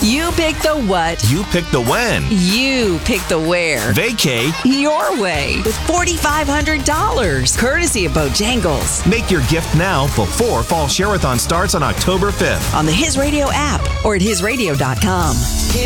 You pick the what. You pick the when. You pick the where. Vacay your way with $4,500. Courtesy of Bojangles. Make your gift now before Fall Share-a-thon starts on October 5th. On the His Radio app or at hisradio.com.